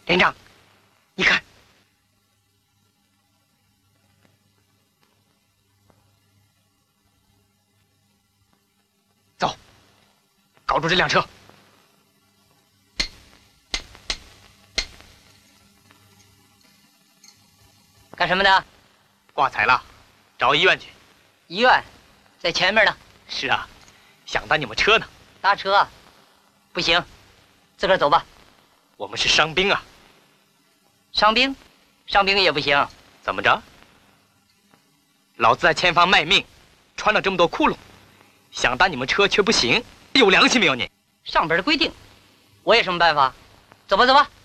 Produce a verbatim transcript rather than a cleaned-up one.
连长，你看，走，搞住这辆车。 干什么的？ 挂彩了，找医院去。 医院，在前面呢。 是啊，想搭你们车呢。 搭车，不行，自个儿走吧。 我们是伤兵啊。 伤兵，伤兵也不行。 怎么着？老子在前方卖命，穿了这么多窟窿，想搭你们车却不行，有良心没有你？ 上边的规定，我有什么办法？走吧，走吧。